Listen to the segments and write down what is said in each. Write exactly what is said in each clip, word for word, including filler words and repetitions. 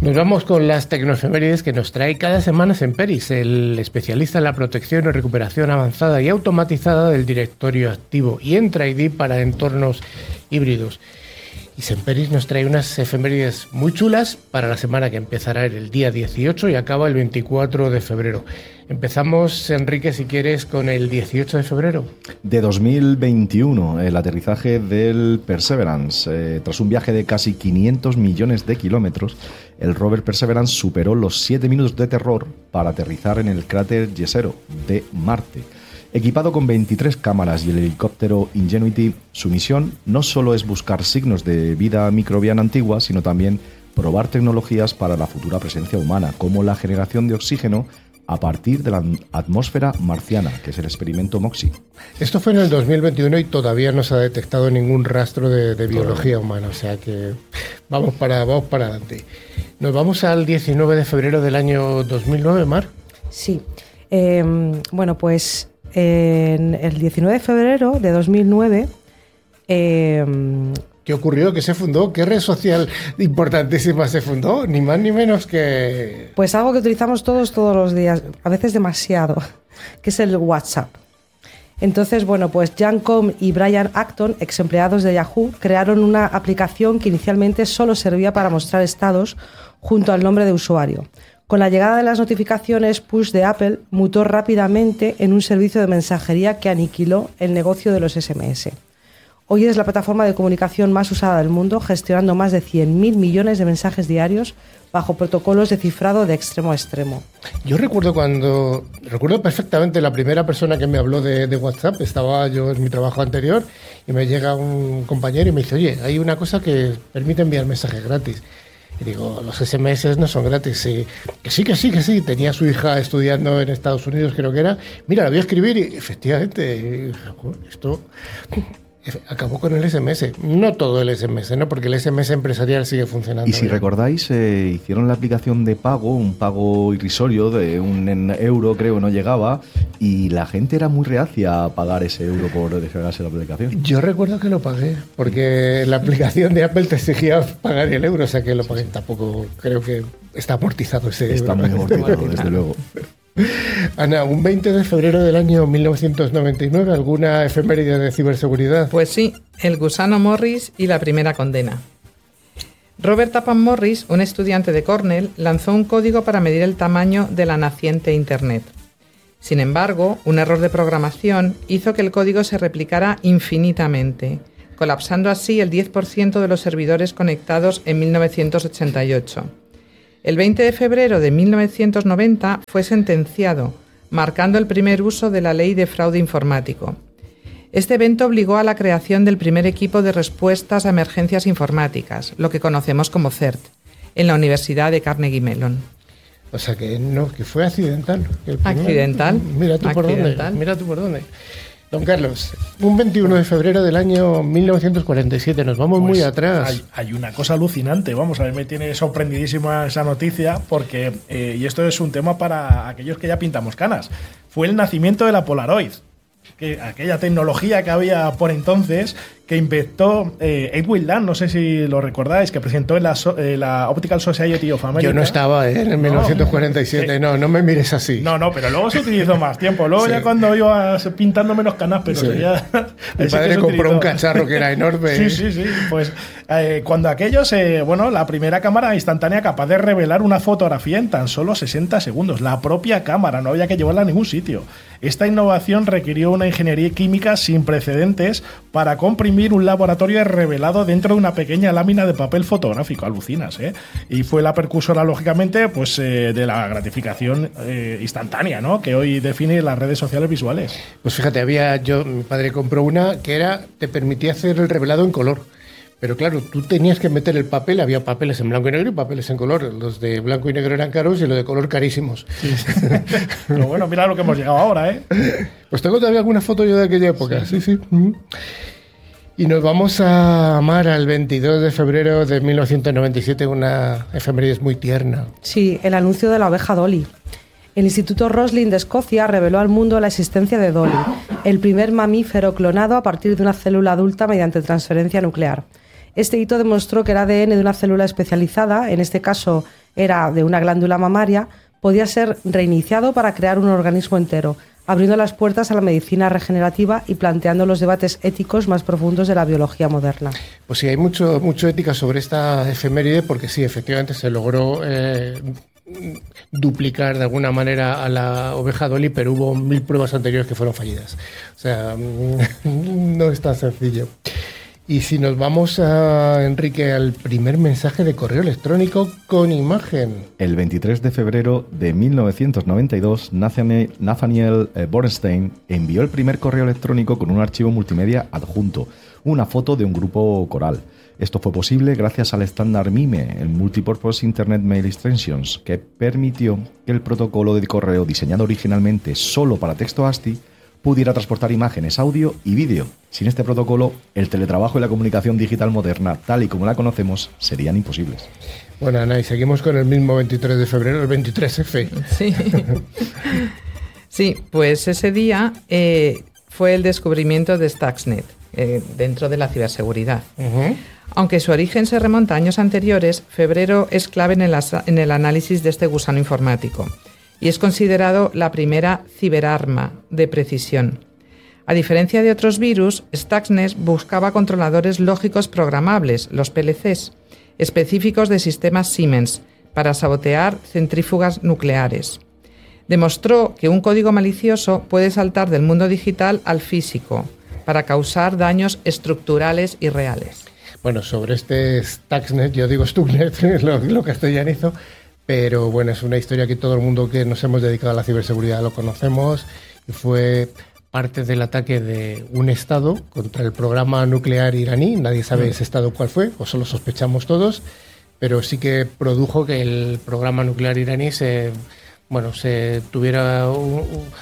Nos vamos con las tecnoefemérides que nos trae cada semana Semperis, el especialista en la protección y recuperación avanzada y automatizada del directorio activo y Entra I D para entornos híbridos. Y Semperis nos trae unas efemérides muy chulas para la semana que empezará el día dieciocho y acaba el veinticuatro de febrero. Empezamos, Enrique, si quieres, con el dieciocho de febrero. De dos mil veintiuno, el aterrizaje del Perseverance. Eh, tras un viaje de casi quinientos millones de kilómetros, el rover Perseverance superó los siete minutos de terror para aterrizar en el cráter Jezero de Marte. Equipado con veintitrés cámaras y el helicóptero Ingenuity, su misión no solo es buscar signos de vida microbiana antigua, sino también probar tecnologías para la futura presencia humana, como la generación de oxígeno a partir de la atmósfera marciana, que es el experimento MOXIE. Esto fue en el dos mil veintiuno y todavía no se ha detectado ningún rastro de, de biología humana, o sea que vamos para, vamos para adelante. Nos vamos al diecinueve de febrero del año dos mil nueve, Mar. Sí, eh, bueno, pues en el diecinueve de febrero de dos mil nueve... Eh, ¿Qué ocurrió? ¿Qué se fundó? ¿Qué red social importantísima se fundó? Ni más ni menos que... Pues algo que utilizamos todos, todos los días, a veces demasiado, que es el WhatsApp. Entonces, bueno, pues Jan Koum y Brian Acton, ex empleados de Yahoo, crearon una aplicación que inicialmente solo servía para mostrar estados junto al nombre de usuario. Con la llegada de las notificaciones push de Apple, mutó rápidamente en un servicio de mensajería que aniquiló el negocio de los ese eme ese. Hoy es la plataforma de comunicación más usada del mundo, gestionando más de cien mil millones de mensajes diarios bajo protocolos de cifrado de extremo a extremo. Yo recuerdo cuando, recuerdo perfectamente la primera persona que me habló de, de WhatsApp, estaba yo en mi trabajo anterior y me llega un compañero y me dice, oye, hay una cosa que permite enviar mensajes gratis. Y digo, los ese eme ese no son gratis. Y, que sí, que sí, que sí. Tenía a su hija estudiando en Estados Unidos, creo que era. Mira, la voy a escribir y efectivamente, esto acabó con el ese eme ese. No todo el ese eme ese, ¿no? Porque el ese eme ese empresarial sigue funcionando. Y si ya. recordáis, eh, hicieron la aplicación de pago, un pago irrisorio de un euro, creo, no llegaba, y la gente era muy reacia a pagar ese euro por descargarse la aplicación. Yo recuerdo que lo pagué, porque la aplicación de Apple te exigía pagar el euro, o sea que lo pagué. Tampoco creo que está amortizado ese está euro. Está muy amortizado, desde luego. Ana, un veinte de febrero del año mil novecientos noventa y nueve, ¿alguna efeméride de ciberseguridad? Pues sí, el gusano Morris y la primera condena. Robert Tappan Morris, un estudiante de Cornell, lanzó un código para medir el tamaño de la naciente Internet. Sin embargo, un error de programación hizo que el código se replicara infinitamente, colapsando así el diez por ciento de los servidores conectados en mil novecientos ochenta y ocho. El veinte de febrero de mil novecientos noventa fue sentenciado, marcando el primer uso de la ley de fraude informático. Este evento obligó a la creación del primer equipo de respuestas a emergencias informáticas, lo que conocemos como CERT, en la Universidad de Carnegie Mellon. O sea que no, que fue accidental. El primer, accidental. Mira tú por accidental. dónde. Mira tú por dónde. Don Carlos, un veintiuno de febrero del año mil novecientos cuarenta y siete, nos vamos pues muy atrás. Hay, hay una cosa alucinante, vamos, a ver, me tiene sorprendidísima esa noticia, porque, eh, y esto es un tema para aquellos que ya pintamos canas, fue el nacimiento de la Polaroid, que aquella tecnología que había por entonces, que inventó eh, Edwin Land, no sé si lo recordáis, que presentó en la, so, eh, la Optical Society of America. Yo no estaba ¿eh? en el no, mil novecientos cuarenta y siete, eh, no, no me mires así. No, no, pero luego se utilizó más tiempo, luego sí. ya cuando iba pintando menos canas, pero sí. ya... Mi padre compró un cacharro que era enorme. sí, sí, sí, pues eh, cuando aquellos, eh, bueno, la primera cámara instantánea capaz de revelar una fotografía en tan solo sesenta segundos, la propia cámara, no había que llevarla a ningún sitio. Esta innovación requirió una ingeniería química sin precedentes para comprimir un laboratorio revelado dentro de una pequeña lámina de papel fotográfico, alucinas, ¿eh? Y fue la precursora, lógicamente, pues eh, de la gratificación eh, instantánea, ¿no? Que hoy define las redes sociales visuales. Pues fíjate, había yo, mi padre compró una que era, te permitía hacer el revelado en color. Pero claro, tú tenías que meter el papel, había papeles en blanco y negro y papeles en color. Los de blanco y negro eran caros y los de color carísimos. Sí, sí. Pero bueno, mira lo que hemos llegado ahora, ¿eh? Pues tengo todavía alguna foto yo de aquella época, sí, sí. sí. Y nos vamos a amar al veintidós de febrero de mil novecientos noventa y siete, una efeméride muy tierna. Sí, el anuncio de la oveja Dolly. El Instituto Roslin de Escocia reveló al mundo la existencia de Dolly, el primer mamífero clonado a partir de una célula adulta mediante transferencia nuclear. Este hito demostró que el A D N de una célula especializada, en este caso era de una glándula mamaria, podía ser reiniciado para crear un organismo entero, abriendo las puertas a la medicina regenerativa y planteando los debates éticos más profundos de la biología moderna. Pues sí, hay mucho, mucho ética sobre esta efeméride, porque sí, efectivamente se logró eh, duplicar de alguna manera a la oveja Dolly, pero hubo mil pruebas anteriores que fueron fallidas. O sea, no es tan sencillo. Y si nos vamos, a Enrique, al primer mensaje de correo electrónico con imagen. El veintitrés de febrero de mil novecientos noventa y dos, Nathaniel Bernstein envió el primer correo electrónico con un archivo multimedia adjunto, una foto de un grupo coral. Esto fue posible gracias al estándar MIME, el Multipurpose Internet Mail Extensions, que permitió que el protocolo de correo diseñado originalmente solo para texto A S C I I pudiera transportar imágenes, audio y vídeo. Sin este protocolo, el teletrabajo y la comunicación digital moderna, tal y como la conocemos, serían imposibles. Bueno, Ana, y seguimos con el mismo veintitrés de febrero, el veintitrés efe. Sí, sí, pues ese día eh, fue el descubrimiento de Stuxnet eh, dentro de la ciberseguridad. Uh-huh. Aunque su origen se remonta a años anteriores, febrero es clave en el, en el análisis de este gusano informático. Y es considerado la primera ciberarma de precisión. A diferencia de otros virus, Stuxnet buscaba controladores lógicos programables, los P L Cs, específicos de sistemas Siemens, para sabotear centrífugas nucleares. Demostró que un código malicioso puede saltar del mundo digital al físico, para causar daños estructurales y reales. Bueno, sobre este Stuxnet, yo digo Stuxnet, lo, lo castellanizo, pero bueno, es una historia que todo el mundo que nos hemos dedicado a la ciberseguridad lo conocemos, y fue parte del ataque de un Estado contra el programa nuclear iraní. Nadie sabe ese Estado cuál fue, o solo sospechamos todos, pero sí que produjo que el programa nuclear iraní se, bueno, se tuviera un,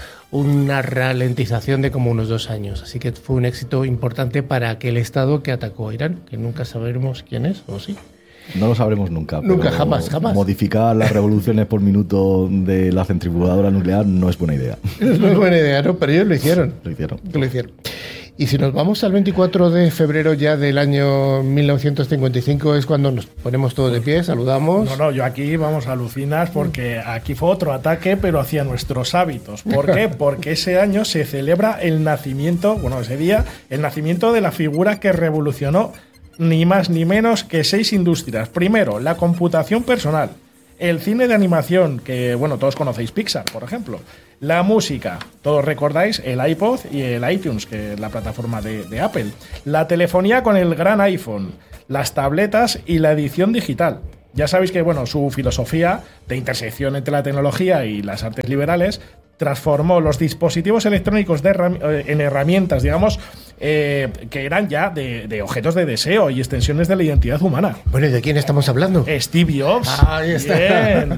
una ralentización de como unos dos años. Así que fue un éxito importante para aquel Estado que atacó a Irán, que nunca sabremos quién es, ¿o sí? No lo sabremos nunca. Nunca, jamás, jamás. Modificar las revoluciones por minuto de la centrifugadora nuclear no es buena idea. No es buena idea, ¿no? Pero ellos lo hicieron. Lo hicieron. Lo hicieron. Y si nos vamos al veinticuatro de febrero ya del año mil novecientos cincuenta y cinco, es cuando nos ponemos todos de pie, saludamos. No, no, yo aquí vamos a alucinar porque aquí fue otro ataque, pero hacia nuestros hábitos. ¿Por qué? Porque ese año se celebra el nacimiento, bueno, ese día, el nacimiento de la figura que revolucionó ni más ni menos que seis industrias. Primero, la computación personal, el cine de animación, que bueno, todos conocéis Pixar, por ejemplo, la música, todos recordáis el iPod y el iTunes, que es la plataforma de, de Apple, la telefonía con el gran iPhone, las tabletas y la edición digital. Ya sabéis que bueno, su filosofía de intersección entre la tecnología y las artes liberales transformó los dispositivos electrónicos de herram- en herramientas, digamos, eh, que eran ya de, de objetos de deseo y extensiones de la identidad humana. Bueno, ¿y de quién estamos hablando? Steve Jobs. Ah, ahí está. Bien.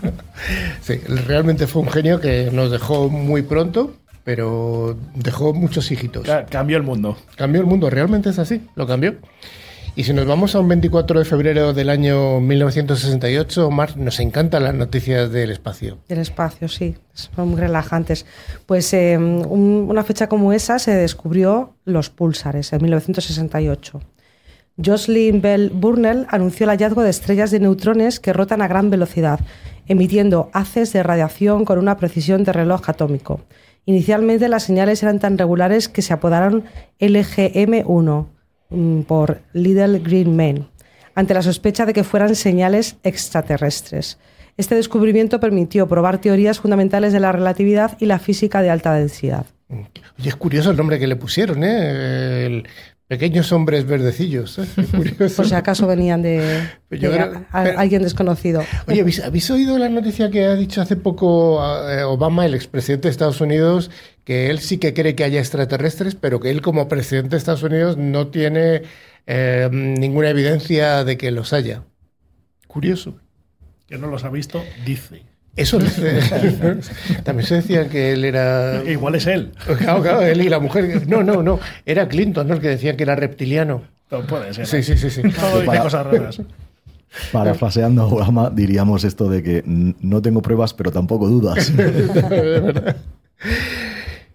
Sí, realmente fue un genio que nos dejó muy pronto, pero dejó muchos hijitos. Cambió el mundo. Cambió el mundo, realmente es así, lo cambió. Y si nos vamos a un veinticuatro de febrero del año mil novecientos sesenta y ocho, Mar, nos encantan las noticias del espacio. Del espacio, sí, son muy relajantes. Pues eh, un, una fecha como esa se descubrió los púlsares en mil novecientos sesenta y ocho. Jocelyn Bell Burnell anunció el hallazgo de estrellas de neutrones que rotan a gran velocidad, emitiendo haces de radiación con una precisión de reloj atómico. Inicialmente las señales eran tan regulares que se apodaron L G M uno. Por Little Green Men, ante la sospecha de que fueran señales extraterrestres. Este descubrimiento permitió probar teorías fundamentales de la relatividad y la física de alta densidad. Oye, es curioso el nombre que le pusieron, ¿eh? El Pequeños Hombres Verdecillos. ¿Eh? Curioso. Por si acaso venían de, de creo, a, a, pero, alguien desconocido. Oye, ¿habéis, ¿habéis oído la noticia que ha dicho hace poco Obama, el expresidente de Estados Unidos, que él sí que cree que haya extraterrestres, pero que él como presidente de Estados Unidos no tiene eh, ninguna evidencia de que los haya? Curioso. Que no los ha visto, dice. Eso dice. También se decía que él era... Igual es él. Claro, claro, él y la mujer. No, no, no. Era Clinton, ¿no? El que decía que era reptiliano. No puede ser. Sí, sí, sí, sí. Todo dice cosas raras. Parafraseando a Obama, diríamos esto de que no tengo pruebas, pero tampoco dudas. Pues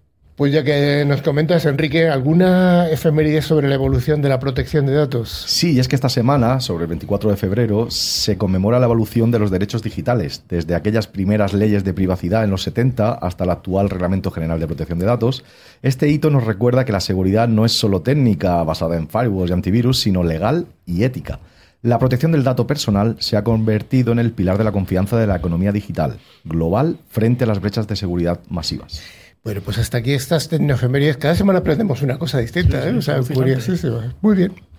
Pues ya que nos comentas, Enrique, ¿alguna efeméride sobre la evolución de la protección de datos? Sí, y es que esta semana, sobre el veinticuatro de febrero, se conmemora la evolución de los derechos digitales, desde aquellas primeras leyes de privacidad en los setenta hasta el actual Reglamento General de Protección de Datos. Este hito nos recuerda que la seguridad no es solo técnica, basada en firewalls y antivirus, sino legal y ética. La protección del dato personal se ha convertido en el pilar de la confianza de la economía digital global frente a las brechas de seguridad masivas. Bueno, pues hasta aquí estas tecnoefemérides. Cada semana aprendemos una cosa distinta, Sí, sí, ¿eh? O sea, alucinante. curiosísima. Muy bien.